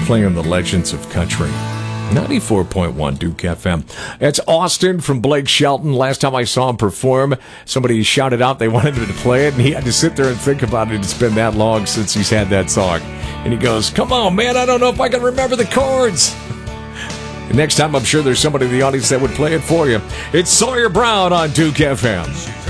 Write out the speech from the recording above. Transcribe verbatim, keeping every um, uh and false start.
playing the legends of country. ninety-four point one Duke F M. It's Austin from Blake Shelton. Last time I saw him perform, somebody shouted out they wanted him to play it, and he had to sit there and think about it. It's been that long since he's had that song. And he goes, come on, man, I don't know if I can remember the chords. Next time, I'm sure there's somebody in the audience that would play it for you. It's Sawyer Brown on Duke F M.